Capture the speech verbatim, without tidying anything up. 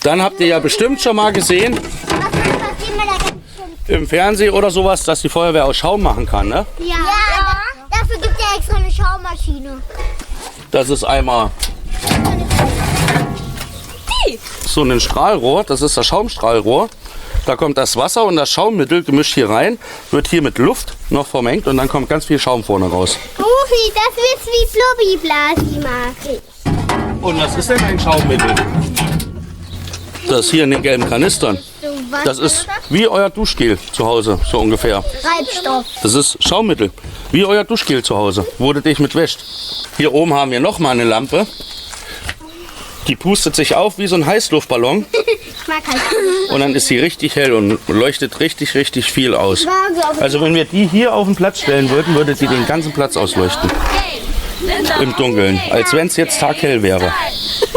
Dann habt ihr ja bestimmt schon mal gesehen, im Fernsehen oder sowas, dass die Feuerwehr aus Schaum machen kann, ne? Ja, ja. Dafür gibt es ja extra eine Schaummaschine. Das ist einmal so ein Strahlrohr, das ist das Schaumstrahlrohr. Da kommt das Wasser und das Schaummittel gemischt hier rein, wird hier mit Luft noch vermengt und dann kommt ganz viel Schaum vorne raus. Rufi, das wird wie Flubbi-Blasi, mag ich. Und was ist denn ein Schaummittel? Das ist hier in den gelben Kanistern. Das ist wie euer Duschgel zu Hause, so ungefähr. Treibstoff. Das ist Schaummittel, wie euer Duschgel zu Hause, wo du dich mit wäscht. Hier oben haben wir noch mal eine Lampe. Die pustet sich auf wie so ein Heißluftballon. Ich mag halt. Und dann ist sie richtig hell und leuchtet richtig, richtig viel aus. Also wenn wir die hier auf den Platz stellen würden, würde die den ganzen Platz ausleuchten. Im Dunkeln, als wenn es jetzt taghell wäre.